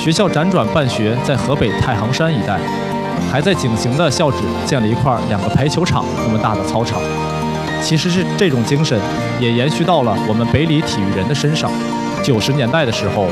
学校辗转办学在河北太行山一带，还在井陉的校址建了一块2个排球场那么大的操场。其实是这种精神也延续到了我们北理体育人的身上。90年代的时候，